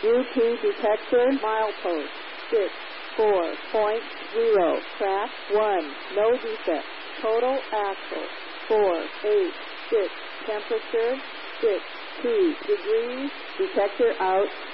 UP detector milepost 64.0. Track 1. No defect. Total axle 486. Temperature 62 degrees. Detector out.